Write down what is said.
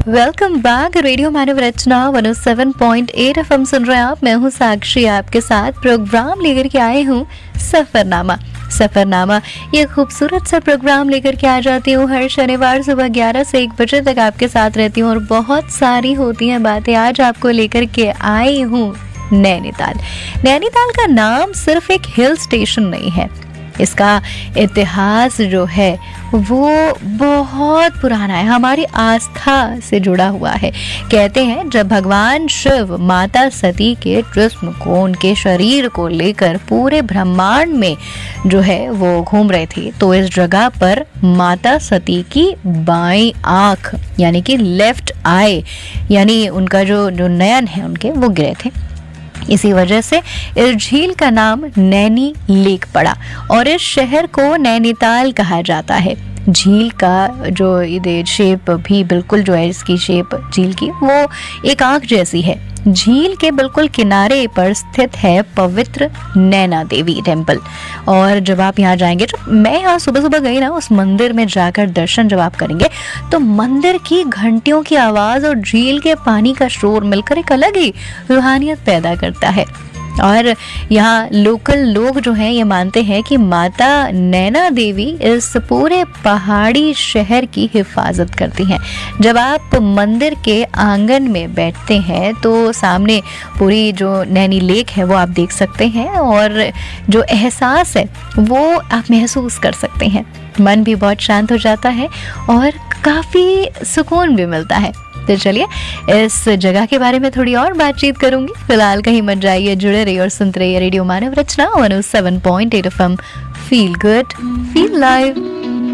Welcome back. Radio मानव रचना 107.8 FM सुन रहे हैं आप। मैं हूँ साक्षी, आपके साथ प्रोग्राम लेकर के आए हूँ सफरनामा। ये खूबसूरत सा प्रोग्राम लेकर के आ जाती हूँ हर शनिवार सुबह 11 से 1 बजे तक आपके साथ रहती हूँ और बहुत सारी होती हैं बातें। आज आपको लेकर के आई हूँ नैनीताल का नाम सिर्फ एक हिल स्टेशन नहीं है, इसका इतिहास जो है वो बहुत पुराना है, हमारी आस्था से जुड़ा हुआ है। कहते हैं जब भगवान शिव माता सती के जिस्म को, उनके शरीर को लेकर पूरे ब्रह्मांड में जो है वो घूम रहे थे, तो इस जगह पर माता सती की बाईं आंख यानी कि लेफ्ट आई, यानी उनका जो नयन है उनके, वो गिरे थे। इसी वजह से इस झील का नाम नैनी लेक पड़ा और इस शहर को नैनीताल कहा जाता है। झील का जो ये शेप भी बिल्कुल जो है, इसकी शेप झील की वो एक आंख जैसी है। झील के बिल्कुल किनारे पर स्थित है पवित्र नैना देवी टेम्पल। और जब आप यहाँ जाएंगे, जब मैं यहाँ सुबह सुबह गई ना, उस मंदिर में जाकर दर्शन जब आप करेंगे तो मंदिर की घंटियों की आवाज़ और झील के पानी का शोर मिलकर एक अलग ही रूहानियत पैदा करता है। और यहाँ लोकल लोग जो हैं ये मानते हैं कि माता नैना देवी इस पूरे पहाड़ी शहर की हिफाजत करती हैं। जब आप मंदिर के आंगन में बैठते हैं तो सामने पूरी जो नैनी लेक है वो आप देख सकते हैं और जो एहसास है वो आप महसूस कर सकते हैं। मन भी बहुत शांत हो जाता है और काफ़ी सुकून भी मिलता है। तो चलिए इस जगह के बारे में थोड़ी और बातचीत करूंगी। फिलहाल कहीं मत जाइए, जुड़े रहिए और सुनते रहिए रेडियो मानव रचना 107.8 FM. Feel good, feel live.